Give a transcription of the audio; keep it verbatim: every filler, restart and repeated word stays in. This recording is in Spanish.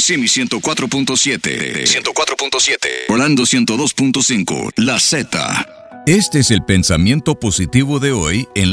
Kissimmee ciento cuatro punto siete, ciento cuatro punto siete, Orlando ciento dos punto cinco, La Z. Este es el pensamiento positivo de hoy en